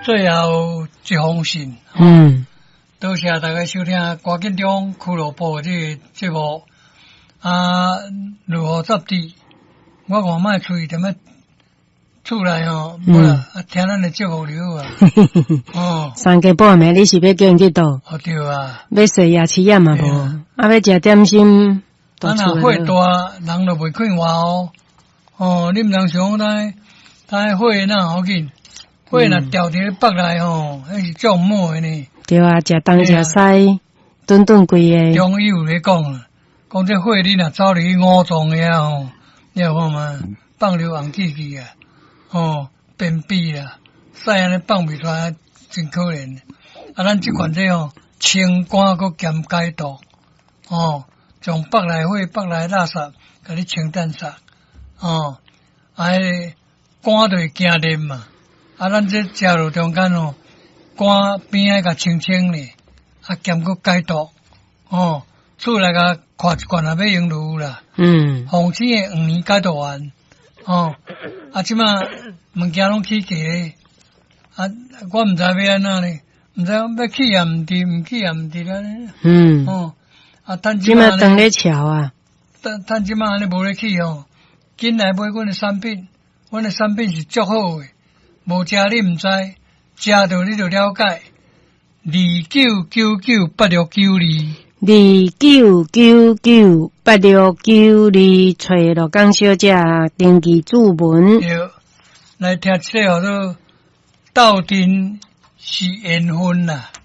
最后一封信，多谢大家收听关键中俱乐部这个节目啊，如何十地，我看卖出去踮咧厝内吼，无啦，听咱的节目就好啊。哦， 3更半暝你是要叫人去倒？ 哦对啊， 要洗牙齿也嘛无，要食点心。 啊若火大，人就袂快活哦。哦，你毋通想但火哪好紧。火若掉伫腹内吼，迄是足猛诶呢。 对啊，食东食西，顿规个。 中医有咧讲啊，讲这火你若走入去五脏遐吼，你有看嘛？放流红气气啊，哦，便秘啦，屎安尼放袂出来，真可怜。啊，咱即款这吼，清肝佮兼解毒，哦，从腹内火、腹内垃圾，甲你清淡煞，哦，啊，肝就会惊热嘛。啊，咱这食落中间哦，肝边仔甲清清咧，啊兼个解毒，哦，厝内甲看一罐也要用就有啦。红星的5年解毒丸，哦，啊，即马物件拢起价咧，啊，我毋知要安怎咧，毋知要起也毋滴，毋起也毋滴安尼。哦，啊，趁即马等咧瞧啊， 趁即马安尼无咧起哦，紧来买阮的产品，阮的产品是足好诶。无食你毋知，食着你就了解。 29998692，找罗江小姐登记注文。 对，来听这个叫做斗阵是缘分啦。